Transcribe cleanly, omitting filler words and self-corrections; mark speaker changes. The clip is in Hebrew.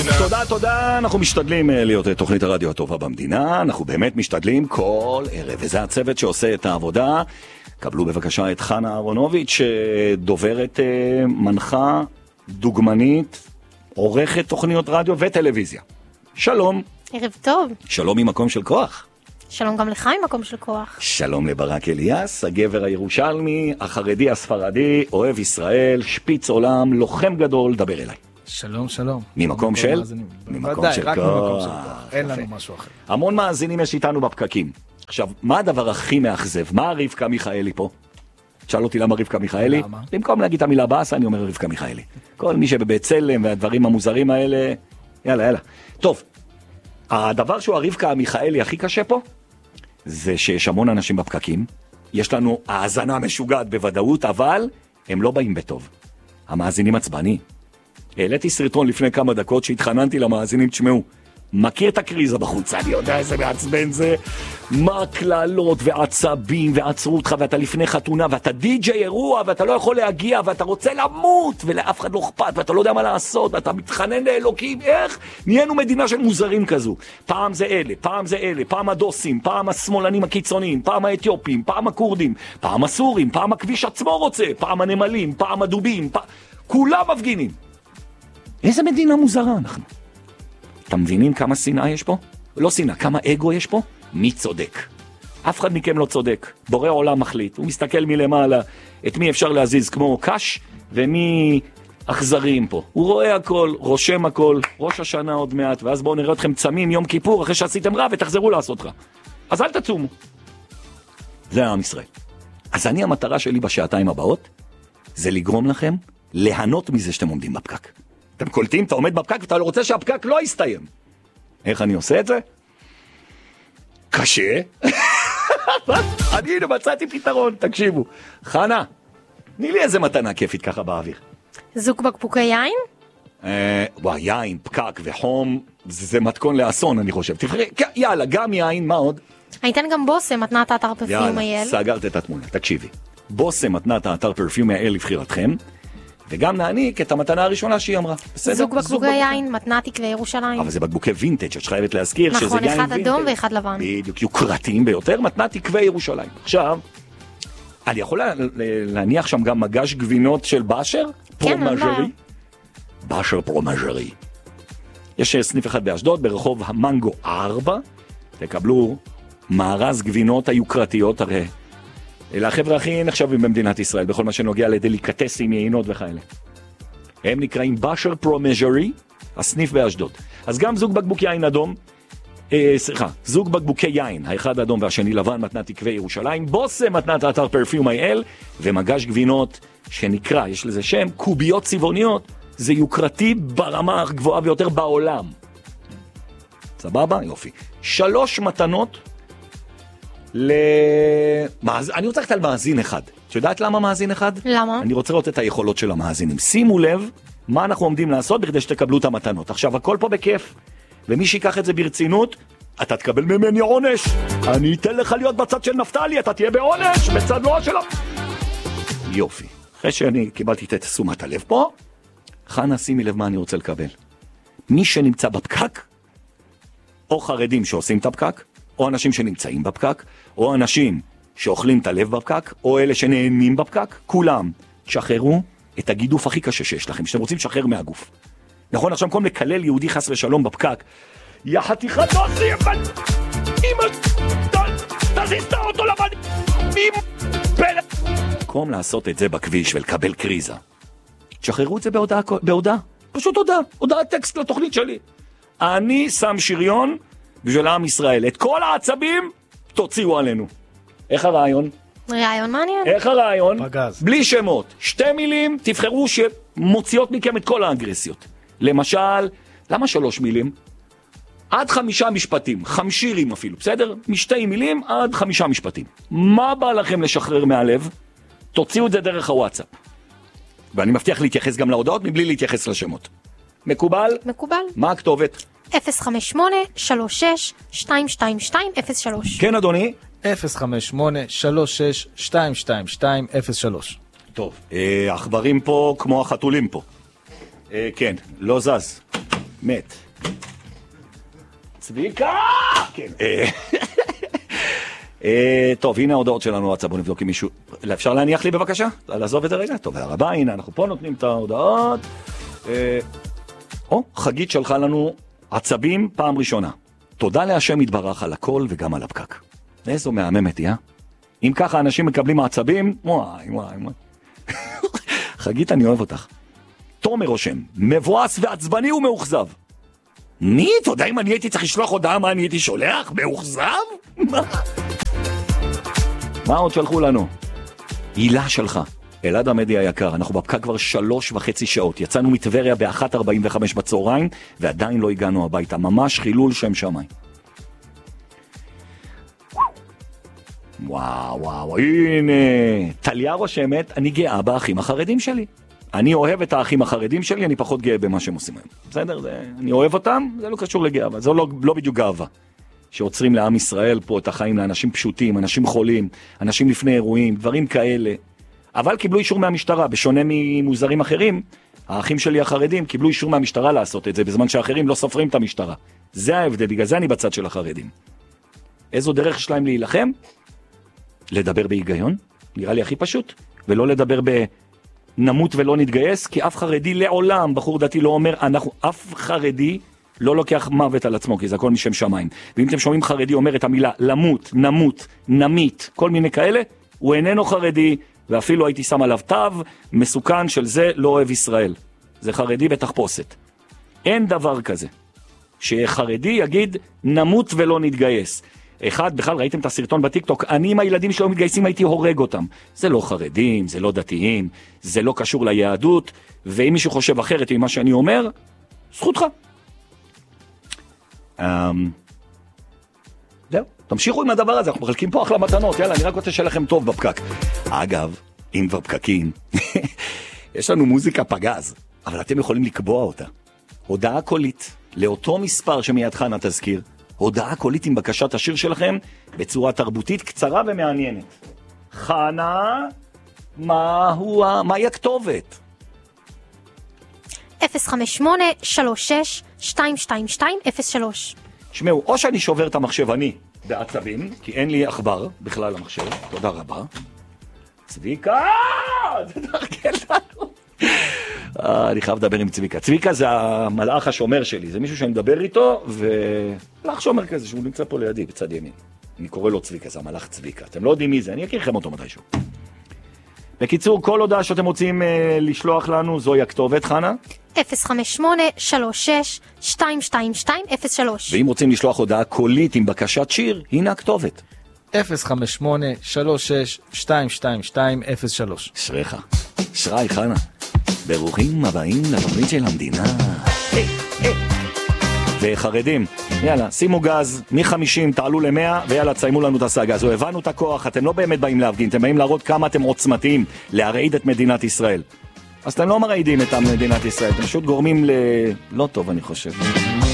Speaker 1: תודה, אנחנו משתדלים להיות תוכנית הרדיו הטובה במדינה, אנחנו באמת משתדלים כל ערב, וזה הצוות שעושה את העבודה. קבלו בבקשה את חנה אהרונוביץ', דוברת, מנחה, דוגמנית, עורכת תוכניות רדיו וטלוויזיה. שלום.
Speaker 2: ערב טוב.
Speaker 1: שלום ממקום של כוח.
Speaker 2: שלום גם לך ממקום של כוח.
Speaker 1: שלום לברק אליאס, הגבר הירושלמי, החרדי הספרדי, אוהב ישראל, שפיץ עולם, לוחם גדול, דבר אליי.
Speaker 3: שלום, שלום.
Speaker 1: ממקום של?
Speaker 3: ממקום של כוח. אין לנו משהו אחר.
Speaker 1: המון מאזינים יש איתנו בפקקים. עכשיו, מה הדבר הכי מאכזב? מה רבקה מיכאלי פה? שאל אותי למה רבקה מיכאלי?
Speaker 3: למה?
Speaker 1: במקום להגיד את המילה באסה, אני אומר רבקה מיכאלי. כל מי שבבית צלם והדברים המוזרים האלה, יאללה. טוב, הדבר שהוא הרבקה מיכאלי הכי קשה פה, זה שיש המון אנשים בפקקים. יש לנו האזנה משוגעת בוודאות, אבל הם לא באים בטוב. המאזינים עצבני. העליתי סרטון לפני כמה דקות שהתחננתי למאזינים, תשמעו, מכיר את הקריזה בחוץ, אני יודע איזה מעצבן זה, מה כללות ועצבים ועצרו אותך ואתה לפני חתונה ואתה די-ג'יי אירוע ואתה לא יכול להגיע ואתה רוצה למות ולאף אחד לא אכפת ואתה לא יודע מה לעשות ואתה מתחנן לאלוקים, איך? נהיינו מדינה של מוזרים כזו, פעם זה אלה, פעם הדוסים, פעם השמאלנים הקיצוניים, פעם האתיופים, פעם הקורדים, פעם הסורים, פעם הכביש עצמו רוצה, פעם הנמלים, פעם הדובים, כולם מפגינים. איזה מדינה מוזרה אנחנו. אתם מבינים כמה שנאה יש פה? לא שנאה, כמה אגו יש פה? מי צודק? אף אחד מכם לא צודק. בורא עולם מחליט. הוא מסתכל מלמעלה את מי אפשר להזיז כמו קש, ומי אכזריים פה. הוא רואה הכל, רושם הכל, ראש השנה עוד מעט, ואז בואו נראה אתכם צמים יום כיפור אחרי שעשיתם רע ותחזרו לעשות רע. אז אל תצומו. זה העם ישראל. אז המטרה שלי בשעתיים הבאות, זה לגרום לכם ליהנות מזה שאתם עומדים בפקק. אתם קולטים, אתה עומד בפקק ואתה רוצה שהפקק לא יסתיים. איך אני עושה את זה? קשה. אני מצאתי פתרון, תקשיבו. חנה, תני לי איזה מתנה כיפית ככה באוויר.
Speaker 2: זוג בקבוקי יין?
Speaker 1: וואי, יין, פקק וחום, זה מתכון לאסון אני חושב. תבחרי, יאללה, גם יין, מה עוד?
Speaker 2: הייתן גם בוסם, מתנת האתר פרפיום אייל.
Speaker 1: יאללה, סגרת את התמונה, תקשיבי. בוסם, מתנת האתר פרפיום אייל לבחירתכם. וגם נעניק את המתנה הראשונה שהיא אמרה.
Speaker 2: זוג בקבוקי יין, מתנת תקווה ירושלים.
Speaker 1: אבל זה בקבוקי וינטג' שאת חייבת להזכיר שזה יין וינטג'.
Speaker 2: נכון, אחד אדום ואחד לבן.
Speaker 1: בדיוק, יוקרתיים ביותר, מתנת תקווה ירושלים. עכשיו, אני יכול להניח שם גם מגש גבינות של באשר?
Speaker 2: כן,
Speaker 1: פרומז'רי. באשר פרומז'רי. יש סניף אחד באשדוד, ברחוב המנגו 4. תקבלו מארז גבינות היוקרתיות הרי. אלה החבר'ה הכי נחשבים במדינת ישראל, בכל מה שנוגע לדליקטסים, יינות וכאלה. הם נקראים באשר פרומז'רי, הסניף באשדוד. אז גם זוג בקבוק יין אדום, זוג בקבוקי יין, האחד אדום והשני לבן, מתנת תקווה ירושלים, בוסם מתנת האתר פרפיום אייל, ומגש גבינות שנקרא, יש לזה שם, קוביות צבעוניות, זה יוקרתי ברמה הגבוהה ביותר בעולם. סבבה? יופי. 3 מתנות, אני רוצה לקחת על מאזין אחד. את יודעת למה מאזין אחד?
Speaker 2: למה?
Speaker 1: אני רוצה לראות את היכולות של המאזינים. שימו לב מה אנחנו עומדים לעשות בכדי שתקבלו את המתנות. עכשיו, הכל פה בכיף. ומי שיקח את זה ברצינות, אתה תקבל ממני עונש. אני אתן לך להיות בצד של נפתלי, אתה תהיה בעונש, בצד לא שלו. יופי. אחרי שאני קיבלתי את תשומת הלב פה, חנה, שימי לב מה אני רוצה לקבל. מי שנמצא בפקק, או חרדים שעושים את הפקק, או אנשים שנמצאים בפקק, או אנשים שאוכלים את הלב בפקק, או אלה שנהנים בפקק, כולם, תשחררו את הגידוף הכי קשה שיש לכם, שאתם רוצים לשחרר מהגוף. נכון, עכשיו במקום לקלל יהודי חס ושלום בפקק, יא חתיכת דוסי, תזיז את האוטו לבד, במקום לעשות את זה בכביש ולקבל קריזה, תשחררו את זה בהודעה, פשוט הודעת טקסט לתוכנית שלי. אני שם שריון בשביל העם ישראל. את כל העצבים תוציאו עלינו. איך הרעיון?
Speaker 2: רעיון מעניין.
Speaker 1: איך הרעיון?
Speaker 3: פגז.
Speaker 1: בלי שמות. 2 מילים תבחרו שמוציאות מכם את כל האגרסיות. למשל, למה 3 מילים? עד 5 משפטים. 5 שירים אפילו, בסדר? מ2 מילים עד 5 משפטים. מה בא לכם לשחרר מהלב? תוציאו את זה דרך הוואטסאפ. ואני מבטיח להתייחס גם להודעות מבלי להתייחס לשמות. מקובל?
Speaker 2: מקובל.
Speaker 1: מה הכתובת?
Speaker 2: 058-36-222-03.
Speaker 1: כן, אדוני.
Speaker 3: 058-36-222-03.
Speaker 1: טוב, החברים פה כמו החתולים פה. כן, לא זז. מת. צביקה! כן. טוב, הנה ההודעות שלנו, בואו נבדוק עם מישהו. אפשר להניח לי בבקשה? לעזוב את זה רגע? טוב, הרבה, הנה, אנחנו פה נותנים את ההודעות. חגית שלחה לנו עצבים פעם ראשונה. תודה להשם יתברך על הכל וגם על הפקק. איזו מהממת, אם ככה אנשים מקבלים עצבים, וואי. חגית, אני אוהב אותך. תומר רושם, מבואס ועצבני ומאוכזב. מי? אתה יודע אם אני הייתי צריך לשלוח הודעה מה אני הייתי שולח? מאוכזב? מה עוד שלחו לנו? הילה שלך. אלעד עמדי היקר, אנחנו בפקק כבר 3.5 שעות. יצאנו מטבריה ב-1:45 בצהריים, ועדיין לא הגענו הביתה. ממש חילול שם שמיים. וואו, הנה. טליה רושמת, אני גאה באחים החרדים שלי. אני אוהב את האחים החרדים שלי, אני פחות גאה במה שהם עושים היום. בסדר? אני אוהב אותם, זה לא קשור לגאווה. זה לא בדיוק גאווה. שעוצרים לעם ישראל פה את החיים לאנשים פשוטים, אנשים חולים, אנשים לפני אירועים, דברים כאלה. אבל קיבלו אישור מהמשטרה, בשונה ממוזרים אחרים, האחים שלי החרדים קיבלו אישור מהמשטרה לעשות את זה, בזמן שאחרים לא סופרים את המשטרה. זה ההבדל, בגלל זה אני בצד של החרדים. איזו דרך שלהם להילחם? לדבר בהיגיון, נראה לי הכי פשוט, ולא לדבר נמות ולא נתגייס, כי אף חרדי לעולם, בחור דתי לא אומר, אף חרדי לא לוקח מוות על עצמו, כי זה הכל משם שמיים. ואם אתם שומעים חרדי אומר את המילה למות, נמות, נמית, כל מיני כאלה, הוא איננו חרדי, ואפילו הייתי שם עליו תו, מסוכן של זה לא אוהב ישראל. זה חרדי בתחפושת. אין דבר כזה. שחרדי יגיד נמות ולא נתגייס. אחד, בכלל ראיתם את הסרטון בטיקטוק, אני עם הילדים שלא מתגייסים הייתי הורג אותם. זה לא חרדים, זה לא דתיים, זה לא קשור ליהדות, ואם מישהו חושב אחרת ממה שאני אומר, זכותך. זהו, תמשיכו עם הדבר הזה, אנחנו מחלקים פה אחלה מתנות, יאללה, אני רק רוצה שלכם טוב בפקק. אגב, אם כבר פקקים, יש לנו מוזיקה פגז, אבל אתם יכולים לקבוע אותה. הודעה קולית, לאותו מספר שמיד חנה תזכיר, הודעה קולית עם בקשת השיר שלכם, בצורה תרבותית קצרה ומעניינת. חנה, מהי הכתובת?
Speaker 2: 058-36-222-03.
Speaker 1: שמעו, או שאני שובר את המחשב אני בעצבים, כי אין לי עכבר בכלל המחשב, תודה רבה. צביקה! תתרגל לנו. אני חייב לדבר עם צביקה. צביקה זה המלאך השומר שלי, זה מישהו שאני מדבר איתו, ומלאך שומר כזה שהוא נמצא פה לידי, בצד ימין. אני קורא לו צביקה, זה המלאך צביקה. אתם לא יודעים מי זה, אני אכיר לכם אותו מתישהו. בקיצור, כל הודעה שאתם רוצים לשלוח לנו, זוהי הכתובת, חנה?
Speaker 2: 058-36-222-03.
Speaker 1: ואם רוצים לשלוח הודעה קולית עם בקשת שיר, הנה הכתובת.
Speaker 3: 058-36-222-03.
Speaker 1: אשריך. אשרי, חנה. ברוכים הבאים לתוכנית של המדינה. וחרדים, יאללה, שימו גז, מ-50 תעלו ל-100, ויאללה, תסיימו לנו את הסאגה. זו, הבנו את הכוח, אתם לא באמת באים להפגין, אתם באים להראות כמה אתם עוצמתיים להרעיד את מדינת ישראל. אז אתם לא מרעידים את מדינת ישראל, אתם פשוט גורמים לא טוב, אני חושב.